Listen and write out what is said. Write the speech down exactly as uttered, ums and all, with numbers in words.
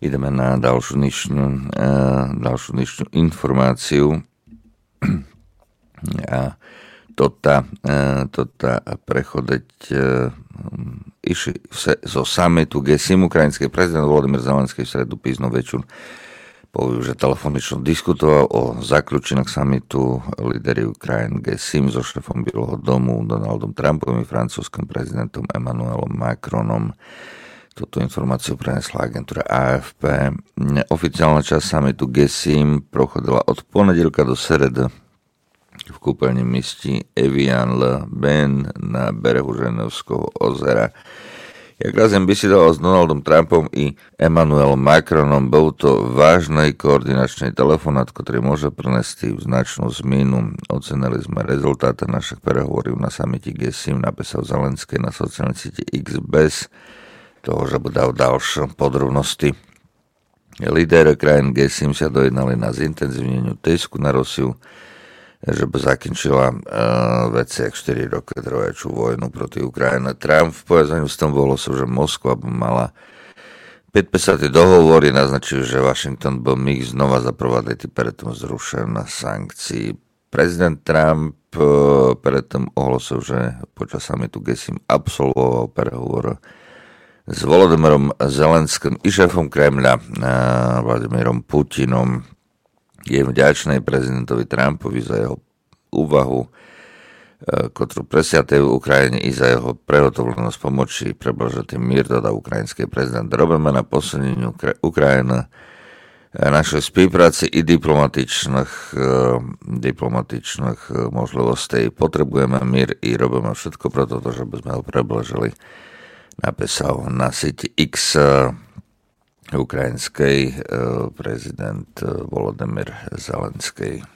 Ideme na ďalšiu dnešnú, ďalšiu dnešnú informáciu. A tota, tota prechodeť išli zo summitu G sedem ukrajinský prezident Volodymyr Zelenský v stredu písno večer poviem, že telefonično diskutoval o zaključených summitu líderi Ukrajiny G sedem so šéfom Bieleho domu Donaldom Trumpom i francúzským prezidentom Emmanuelom Macronom. Toto informáciu prenesla agentúra á ef pé. Oficiálna časť summitu G sedem prochodila od ponedielka do sredy v kúpeľni misti Evian-le-Bain na berehu Ženevského ozera. Jak razem besidoval s Donaldom Trumpom i Emmanuelom Macronom, bol to vážnej koordinačnej telefonát, ktorý môže prinesti značnú zmenu. Ocenili sme rezultáty našich prehovorov na samite G sedem, napísal Zelenský na sociálnej sieti X bez toho, že bude dal ďalšie podrobnosti. Líderi krajín G sedem sa dojednali na zintenzívneniu tisku na Rusiu, že by zakončila uh, veci jak štyri roky trvajú vojnu proti Ukrajine. Trump v pojednaniu s tom bolo, že Moskva by mala podpísať dohovory, naznačil, že Washington by mix znova zaprovádiť predtým zrušené sankcií. Prezident Trump uh, predtým ohlasil, že počas summitu G sedem absolvoval prehovor s Volodymyrom Zelenským i šéfom Kremľa uh, Vladimírom Putinom. Je vďačný prezidentovi Trumpovi za jeho úvahu, ktorú presiatej v Ukrajine i za jeho prehotovlenosť pomoci preblažitý mír, dodá ukrajinský prezident. Robíme na posilneniu Ukrajiny našej spolupráci i diplomatičných, diplomatičných možností. Potrebujeme mír i robíme všetko pro to, že by sme ho preblažili, napísal na sieti X ukrajinský prezident Volodymyr Zelenský.